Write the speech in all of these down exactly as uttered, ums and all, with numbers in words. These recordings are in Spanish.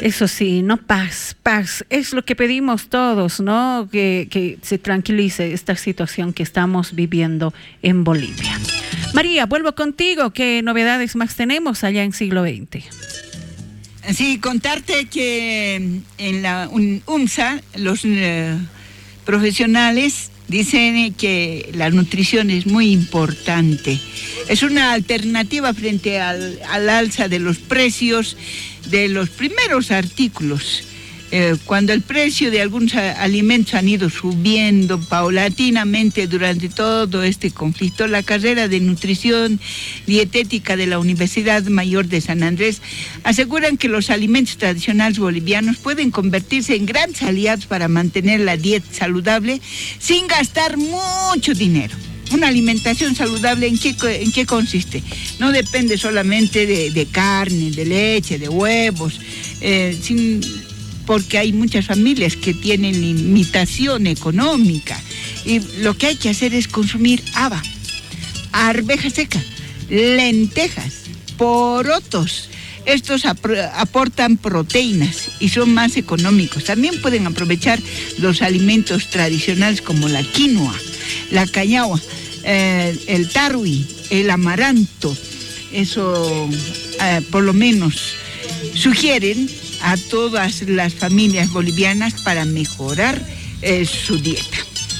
Eso sí, ¿no? Paz, paz. Es lo que pedimos todos, ¿no? Que, que se tranquilice esta situación que estamos viviendo en Bolivia. María, vuelvo contigo. ¿Qué novedades más tenemos allá en siglo veinte? Sí, contarte que en la UNSA los eh, profesionales dicen que la nutrición es muy importante. Es una alternativa frente al, al alza de los precios de los primeros artículos. Eh, cuando el precio de algunos alimentos han ido subiendo paulatinamente durante todo este conflicto, la carrera de nutrición dietética de la Universidad Mayor de San Andrés aseguran que los alimentos tradicionales bolivianos pueden convertirse en grandes aliados para mantener la dieta saludable sin gastar mucho dinero. Una alimentación saludable, ¿en qué, en qué consiste? No depende solamente de, de carne, de leche, de huevos, eh, sin... porque hay muchas familias que tienen limitación económica y lo que hay que hacer es consumir haba, arveja seca, lentejas, porotos. Estos ap- aportan proteínas y son más económicos. También pueden aprovechar los alimentos tradicionales como la quinoa, la cañagua, eh, el tarwi, el amaranto. Eso eh, por lo menos sugieren a todas las familias bolivianas para mejorar eh, su dieta.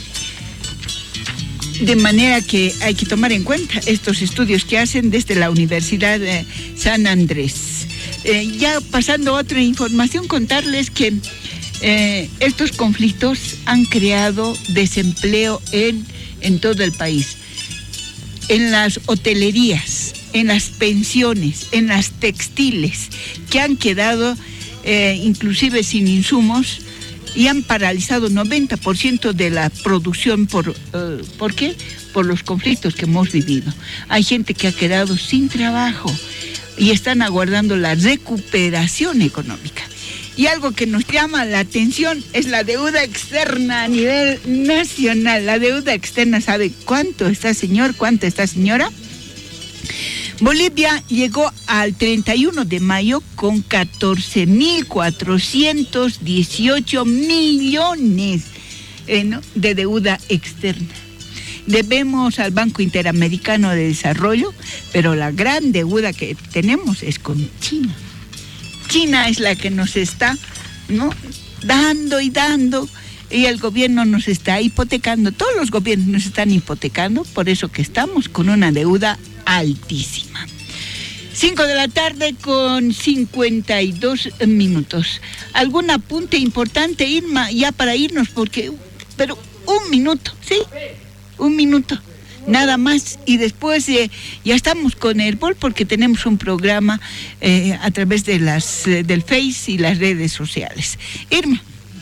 De manera que hay que tomar en cuenta estos estudios que hacen desde la Universidad de San Andrés. Eh, ya pasando a otra información, contarles que eh, estos conflictos han creado desempleo en, en todo el país. En las hotelerías, en las pensiones, en las textiles, que han quedado Eh, inclusive sin insumos y han paralizado noventa por ciento de la producción. Por, uh, ¿por qué? Por los conflictos que hemos vivido. Hay gente que ha quedado sin trabajo y están aguardando la recuperación económica. Y algo que nos llama la atención es la deuda externa a nivel nacional. La deuda externa, ¿sabe cuánto está, señor? ¿Cuánto está, señora? Bolivia llegó al treinta y uno de mayo con catorce mil cuatrocientos dieciocho millones eh, ¿no? de deuda externa. Debemos al Banco Interamericano de Desarrollo, pero la gran deuda que tenemos es con China. China es la que nos está, ¿no?, dando y dando, y el gobierno nos está hipotecando. Todos los gobiernos nos están hipotecando, por eso que estamos con una deuda altísima. Cinco de la tarde con cincuenta y dos minutos. ¿Algún apunte importante, Irma, ya para irnos? Porque, pero un minuto, ¿sí? Un minuto, nada más. Y después eh, ya estamos con el Bol porque tenemos un programa eh, a través de las eh, del Face y las redes sociales. Irma.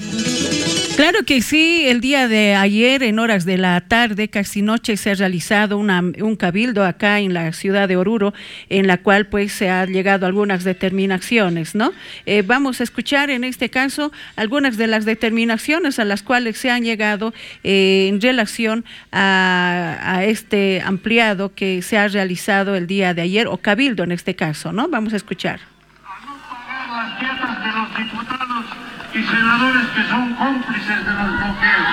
Claro que sí, el día de ayer en horas de la tarde, casi noche, se ha realizado una, un cabildo acá en la ciudad de Oruro, en la cual pues se han llegado a algunas determinaciones, ¿no? Eh, vamos a escuchar en este caso algunas de las determinaciones a las cuales se han llegado eh, en relación a, a este ampliado que se ha realizado el día de ayer, o cabildo en este caso, ¿no? Vamos a escuchar. A no pagar las dietas de los diputados y senadores que son cómplices de los bloqueos.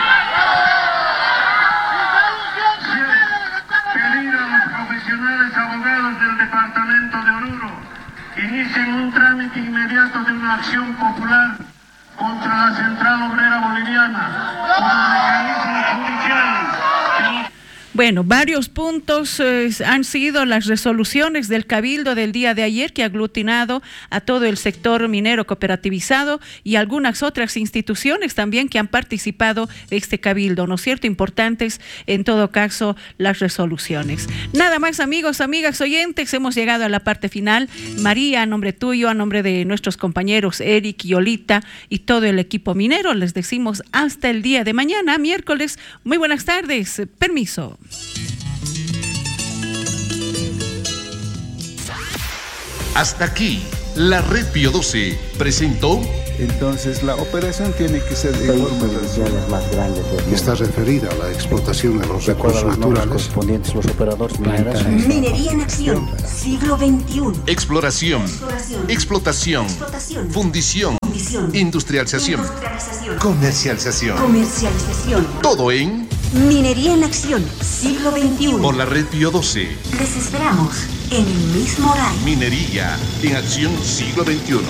Pedir a los profesionales abogados del departamento de Oruro inicien un trámite inmediato de una acción popular contra la Central Obrera Boliviana por los mecanismos judiciales. Bueno, varios puntos eh, han sido las resoluciones del Cabildo del día de ayer, que ha aglutinado a todo el sector minero cooperativizado y algunas otras instituciones también que han participado de este Cabildo, ¿no es cierto? Importantes en todo caso las resoluciones. Nada más, amigos, amigas oyentes, hemos llegado a la parte final. María, a nombre tuyo, a nombre de nuestros compañeros Eric y Olita y todo el equipo minero, les decimos hasta el día de mañana, miércoles. Muy buenas tardes. Permiso. Hasta aquí, la Red Pío doce presentó. Entonces la operación tiene que ser de forma más grandes del Está referida a la explotación de los recursos naturales correspondientes los operadores mineros. Minería en acción, siglo veintiuno. Exploración, Exploración. explotación, Explotación. fundición, Industrialización. Industrialización. Industrialización. Comercialización. Comercialización. Todo en Minería en Acción, siglo veintiuno. por la red Pío doce. Les esperamos en el mismo horario. Minería en Acción siglo veintiuno.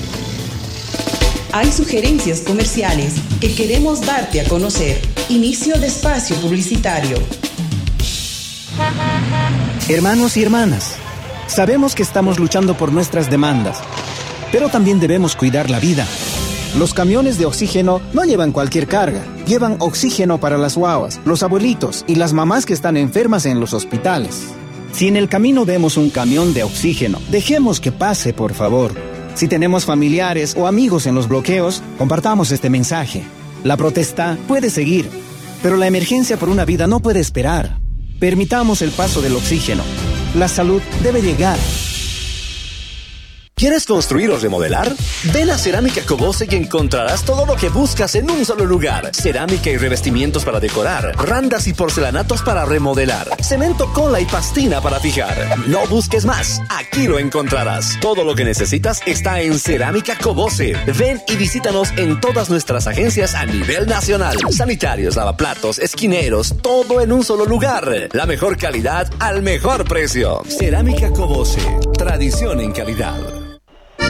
Hay sugerencias comerciales que queremos darte a conocer. Inicio de espacio publicitario. Hermanos y hermanas, sabemos que estamos luchando por nuestras demandas, pero también debemos cuidar la vida. Los camiones de oxígeno no llevan cualquier carga, llevan oxígeno para las guaguas, los abuelitos y las mamás que están enfermas en los hospitales. Si en el camino vemos un camión de oxígeno, dejemos que pase, por favor. Si tenemos familiares o amigos en los bloqueos, compartamos este mensaje. La protesta puede seguir, pero la emergencia por una vida no puede esperar. Permitamos el paso del oxígeno. La salud debe llegar. ¿Quieres construir o remodelar? Ven a Cerámica Cobose y encontrarás todo lo que buscas en un solo lugar. Cerámica y revestimientos para decorar, randas y porcelanatos para remodelar, cemento, cola y pastina para fijar. No busques más, aquí lo encontrarás. Todo lo que necesitas está en Cerámica Cobose. Ven y visítanos en todas nuestras agencias a nivel nacional. Sanitarios, lavaplatos, esquineros, todo en un solo lugar. La mejor calidad al mejor precio. Cerámica Cobose, tradición en calidad.